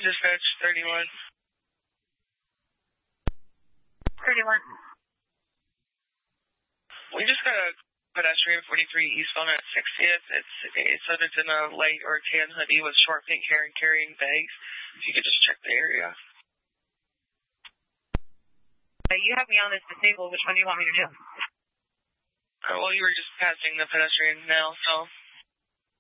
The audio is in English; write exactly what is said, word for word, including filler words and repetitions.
Dispatch thirty-one. thirty-one. We just got a pedestrian forty-three eastbound at sixtieth. It's, it said it's in a light or tan hoodie with short pink hair and carrying bags. If you could just check the area. Uh, you have me on this disabled. Which one do you want me to do? Uh, well, you were just passing the pedestrian now, so...